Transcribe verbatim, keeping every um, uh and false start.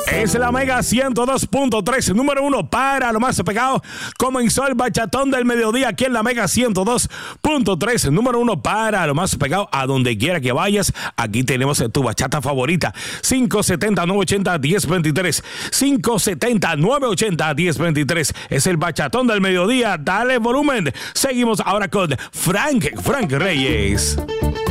Es la Mega ciento dos punto tres, número uno para lo más pegado. Comenzó el bachatón del mediodía aquí en la Mega ciento dos punto tres, número uno para lo más pegado. A donde quiera que vayas, aquí tenemos tu bachata favorita. cinco siete cero, nueve ocho cero, uno cero dos tres. cinco siete cero, nueve ocho cero, uno cero dos tres. Es el bachatón del mediodía. Dale volumen. Seguimos ahora con Frank, Frank Reyes.